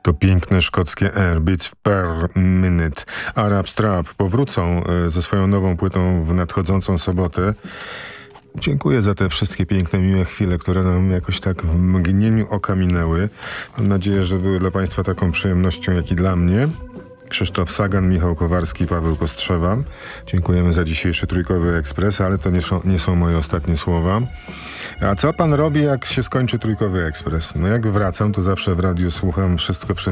To piękne szkockie air, beats per minute. Arab Strap powrócą ze swoją nową płytą w nadchodzącą sobotę. Dziękuję za te wszystkie piękne, miłe chwile, które nam jakoś tak w mgnieniu oka minęły. Mam nadzieję, że były dla Państwa taką przyjemnością, jak i dla mnie. Krzysztof Sagan, Michał Kowarski, Paweł Kostrzewa. Dziękujemy za dzisiejszy Trójkowy Ekspres, ale to nie są moje ostatnie słowa. A co pan robi, jak się skończy Trójkowy Ekspres? No jak wracam, to zawsze w radiu słucham Wszystko Wszędzie